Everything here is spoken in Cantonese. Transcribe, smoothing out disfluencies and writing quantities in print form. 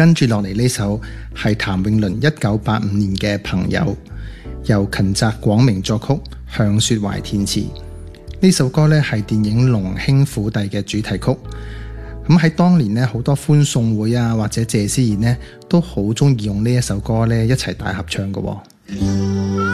跟住落嚟呢首係譚詠麟1985年嘅《朋友》，由芹澤廣明作曲，向雪懷填詞。呢首歌呢係電影《龍兄虎弟》嘅主題曲。咁喺當年呢，好多歡送會啊或者謝師宴呢，都好中意用呢一首歌呢一齊大合唱嘅。